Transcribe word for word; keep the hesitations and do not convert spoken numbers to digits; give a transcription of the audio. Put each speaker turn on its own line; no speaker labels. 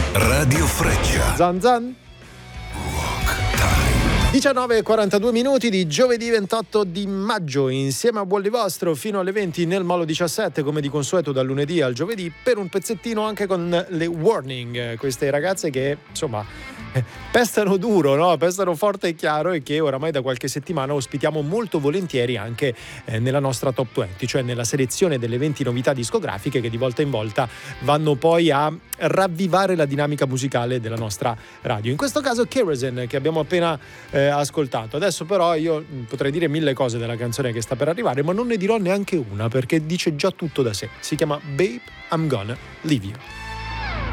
Radio Freccia.
Zan zan. diciannove e quarantadue minuti di giovedì ventotto di maggio, insieme a Bolli Vostro fino alle venti nel Molo diciassette, come di consueto dal lunedì al giovedì, per un pezzettino anche con le Warning, queste ragazze che insomma pestano duro, no? Pestano forte e chiaro, e che oramai da qualche settimana ospitiamo molto volentieri anche eh, nella nostra top venti, cioè nella selezione delle venti novità discografiche che di volta in volta vanno poi a ravvivare la dinamica musicale della nostra radio. In questo caso Kerosene, che abbiamo appena eh, ascoltato. Adesso però io potrei dire mille cose della canzone che sta per arrivare, ma non ne dirò neanche una perché dice già tutto da sé. Si chiama Babe, I'm Gonna Leave You.